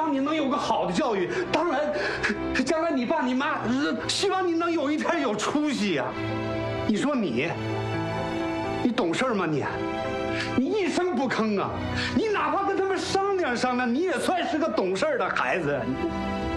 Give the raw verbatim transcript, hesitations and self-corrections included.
望你能有个好的教育，当然，将来你爸你妈希望你能有一天有出息呀。你说你，你懂事吗你？你一声不吭啊！你哪怕跟他们商量商量，你也算是个懂事的孩子。